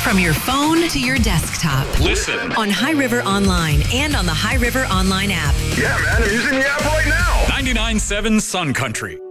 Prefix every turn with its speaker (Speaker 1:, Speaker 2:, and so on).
Speaker 1: From your phone to your desktop.
Speaker 2: Listen
Speaker 1: on High River Online and on the High River Online app.
Speaker 2: Yeah, man, I'm using the app right now. 99.7 Sun Country.